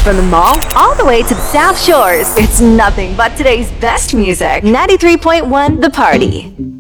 From the mall all the way to the South Shores, it's nothing but today's best music. 93.1 The Party.